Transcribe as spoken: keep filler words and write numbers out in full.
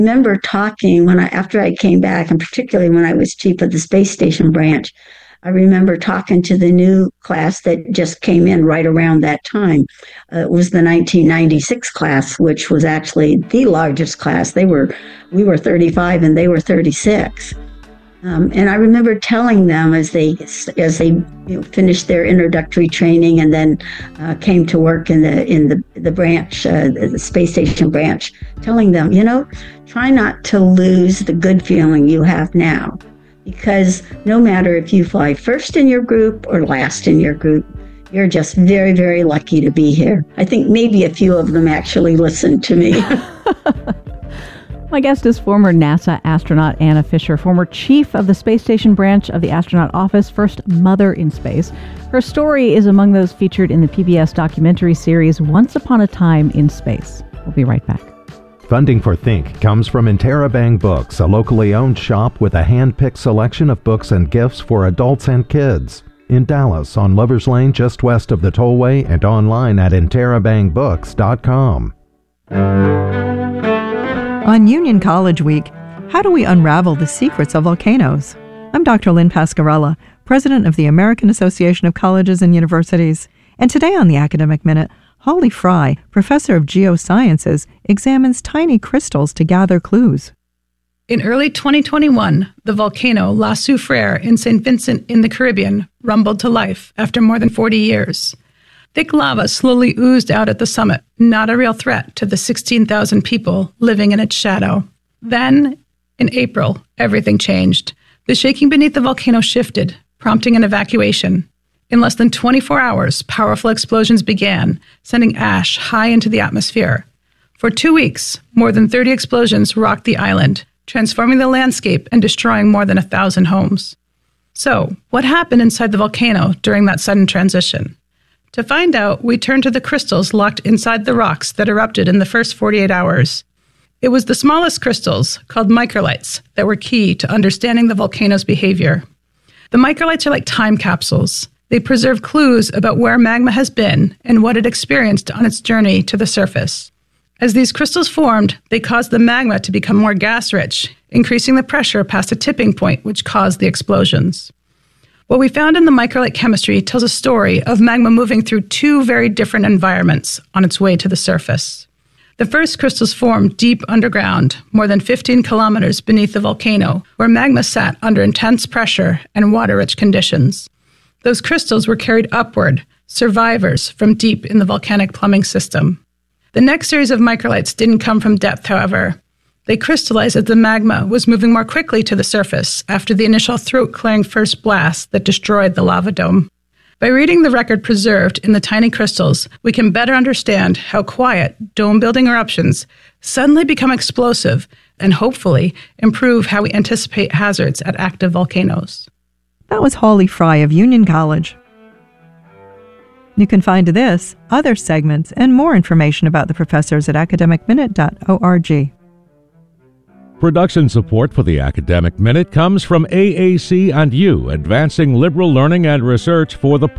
remember talking when I, after I came back, and particularly when I was chief of the space station branch, I remember talking to the new class that just came in right around that time. Uh, it was the nineteen ninety-six class, which was actually the largest class. They were, we were thirty-five and they were thirty-six. Um, and I remember telling them as they as they you know, finished their introductory training and then uh, came to work in the in the the branch, uh, the space station branch, telling them, you know, try not to lose the good feeling you have now, because no matter if you fly first in your group or last in your group, you're just very, very lucky to be here. I think maybe a few of them actually listened to me. My guest is former NASA astronaut Anna Fisher, former chief of the space station branch of the astronaut office, first mother in space. Her story is among those featured in the P B S documentary series Once Upon a Time in Space. We'll be right back. Funding for Think comes from Interabang Books, a locally owned shop with a hand-picked selection of books and gifts for adults and kids. In Dallas, on Lover's Lane, just west of the tollway, and online at interabang books dot com. On Union College Week, how do we unravel the secrets of volcanoes? I'm Doctor Lynn Pascarella, president of the American Association of Colleges and Universities. And today on the Academic Minute, Holly Fry, professor of geosciences, examines tiny crystals to gather clues. In early twenty twenty-one, the volcano La Soufriere in Saint Vincent in the Caribbean rumbled to life after more than forty years. Thick lava slowly oozed out at the summit, not a real threat to the sixteen thousand people living in its shadow. Then, in April, everything changed. The shaking beneath the volcano shifted, prompting an evacuation. In less than twenty-four hours, powerful explosions began, sending ash high into the atmosphere. For two weeks, more than thirty explosions rocked the island, transforming the landscape and destroying more than a thousand homes. So, what happened inside the volcano during that sudden transition? To find out, we turn to the crystals locked inside the rocks that erupted in the first forty-eight hours. It was the smallest crystals, called microlites, that were key to understanding the volcano's behavior. The microlites are like time capsules. They preserve clues about where magma has been and what it experienced on its journey to the surface. As these crystals formed, they caused the magma to become more gas-rich, increasing the pressure past a tipping point, which caused the explosions. What we found in the microlite chemistry tells a story of magma moving through two very different environments on its way to the surface. The first crystals formed deep underground, more than fifteen kilometers beneath the volcano, where magma sat under intense pressure and water-rich conditions. Those crystals were carried upward, survivors from deep in the volcanic plumbing system. The next series of microlites didn't come from depth, however. They crystallized as the magma was moving more quickly to the surface after the initial throat-clearing first blast that destroyed the lava dome. By reading the record preserved in the tiny crystals, we can better understand how quiet, dome-building eruptions suddenly become explosive and hopefully improve how we anticipate hazards at active volcanoes. That was Holly Fry of Union College. You can find this, other segments, and more information about the professors at academic minute dot org. Production support for the Academic Minute comes from A A C and U, advancing liberal learning and research for the